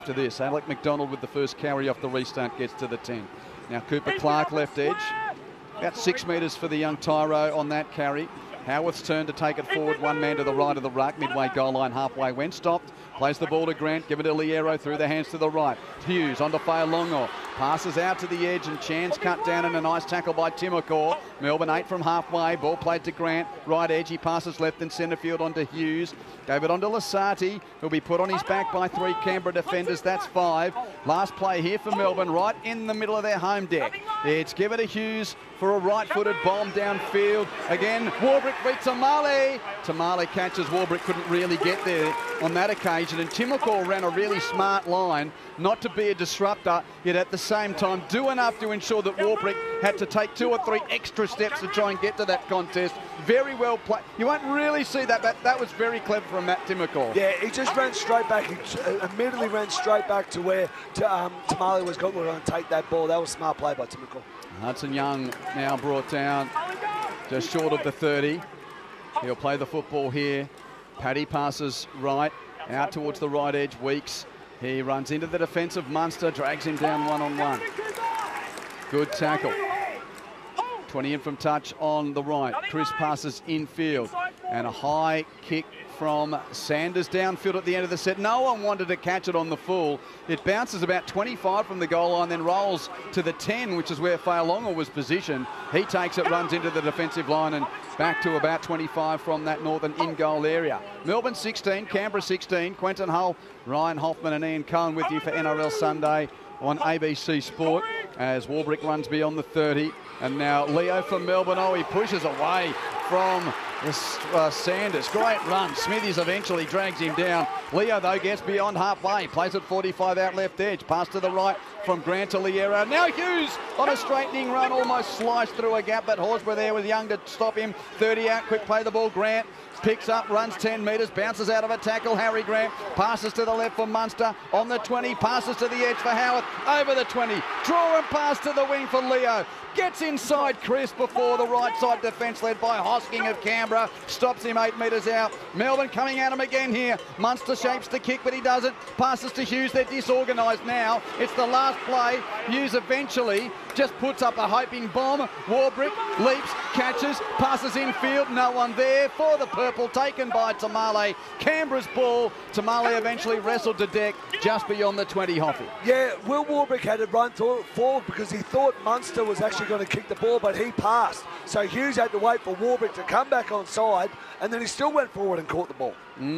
To this, Alec McDonald with the first carry off the restart gets to the 10. Now Cooper Clark left edge. About 6 metres for the young Tyro on that carry. Howarth's turn to take it forward. One man to the right of the ruck. Midway goal line, halfway when stopped. Plays the ball to Grant. Give it to Liero through the hands to the right. Hughes onto Failongo. Passes out to the edge and Chan's cut down and a nice tackle by Timokor. Melbourne 8 from halfway. Ball played to Grant. Right edge. He passes left and centre field onto Hughes. Gave it on to Lasati. He'll be put on his back by 3 Canberra defenders. That's 5. Last play here for Melbourne, right in the middle of their home deck. It's give it to Hughes for a right-footed bomb downfield. Again, Warbrick beats Tamale. Tamale catches. Warbrick couldn't really get there on that occasion. And Timokor ran a really smart line, not to be a disruptor, yet at the same time do enough to ensure that Warbrick had to take 2 or 3 extra steps to try and get to that contest. Very well played. You won't really see that, but that was very clever from Matt Timokor. Yeah, he just ran straight back. He immediately ran straight back to where Tamale was going to take that ball. That was a smart play by Timokor. Hudson Young now brought down just short of the 30. He'll play the football here. Paddy passes right, out towards the right edge. Weeks. He runs into the defence of Munster, drags him down one-on-one. Good tackle. 20 in from touch on the right. Chris passes infield. And a high kick from Sanders downfield at the end of the set. No one wanted to catch it on the full. It bounces about 25 from the goal line, then rolls to the 10, which is where Failonga was positioned. He takes it, runs into the defensive line and back to about 25 from that northern in-goal area. Melbourne 16, Canberra 16. Quentin Hull, Ryan Hoffman and Ian Cohen with you for NRL Sunday on ABC Sport as Warbrick runs beyond the 30. And now Leo from Melbourne. Oh, he pushes away from Sanders. Great run. Smithies eventually drags him down. Leo, though, gets beyond halfway. Plays at 45 out left edge. Pass to the right from Grant to Liero. Now Hughes on a straightening run. Almost sliced through a gap, but Horsburgh there was young to stop him. 30 out. Quick play the ball. Grant picks up, runs 10 metres, bounces out of a tackle. Harry Grant passes to the left for Munster. On the 20, passes to the edge for Howard. Over the 20. Draw and pass to the wing for Leo. Gets inside Chris before the right side defence led by Hosking of Canberra. Stops him 8 metres out. Melbourne coming at him again here. Munster shapes the kick, but he doesn't. Passes to Hughes. They're disorganised now. It's the last play. Hughes eventually just puts up a hoping bomb. Warbrick leaps, catches, passes infield. No one there for the purple, taken by Tamale. Canberra's ball. Tamale eventually wrestled to deck just beyond the 20, Hoffy. Yeah, Will Warbrick had to run forward because he thought Munster was actually going to kick the ball, but he passed. So Hughes had to wait for Warbrick to come back on side, and then he still went forward and caught the ball.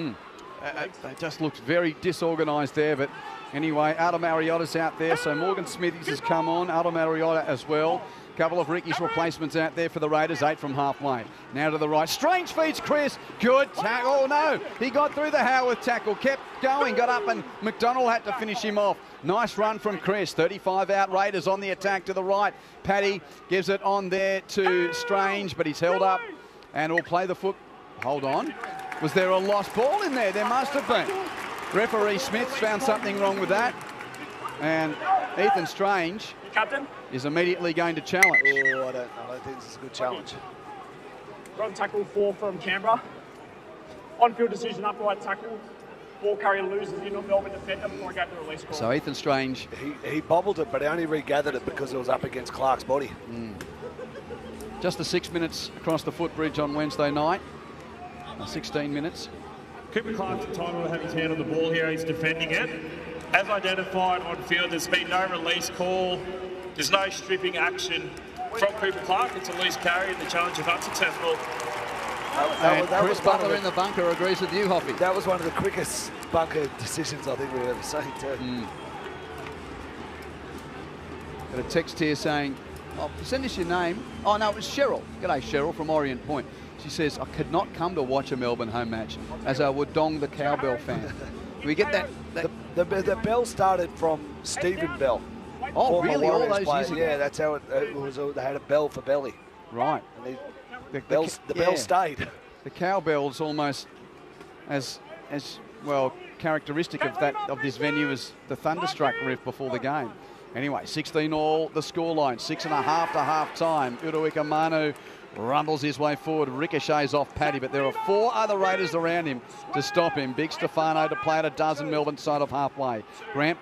They just looked very disorganised there, but anyway, Aldo Mariotta's out there, so Morgan Smithies has come on, Aldo Mariotta as well. Couple of Ricky's replacements out there for the Raiders, 8 from halfway. Now to the right. Strange feeds Chris. Good tackle. Oh, no. He got through the Howarth tackle. Kept going. Got up and McDonald had to finish him off. Nice run from Chris. 35 out. Raiders on the attack to the right. Paddy gives it on there to Strange, but he's held up and will play the foot. Hold on. Was there a lost ball in there? There must have been. Referee Smith found something wrong with that. And Ethan Strange Captain is immediately going to challenge. Oh, I don't think this is a good challenge. Run tackle 4 from Canberra. On-field decision, upright tackle. Ball carrier loses in on Melbourne defender before I get the release call. So Ethan Strange. He bobbled it, but he only regathered it because it was up against Clark's body. Just the 6 minutes across the footbridge on Wednesday night. 16 minutes. Cooper Clark's entitled to have his hand on the ball here. He's defending it. As identified on field, there's been no release call. There's no stripping action from Cooper Clark. It's a loose carry and the challenge is unsuccessful. And Chris Butler in the bunker agrees with you, Hoppy. That was one of the quickest bunker decisions I think we've ever seen too. Got a text here saying, oh, send us your name. Oh, no, it was Cheryl. G'day, Cheryl from Orient Point. She says, I could not come to watch a Melbourne home match as I would Dong the cowbell fan. Do we get that? The bell started from Stephen Bell. Oh, really? All those years ago? Yeah, that's how it was. They had a bell for belly. Right. And the bell stayed. The cowbell's almost as well characteristic of this venue as the Thunderstruck riff before the game. Anyway, 16 all the scoreline, 6.5 to half time. Uruika Manu rumbles his way forward, ricochets off Paddy, but there are 4 other Raiders around him to stop him. Big Stefano to play at a dozen, Melbourne side of halfway. Grant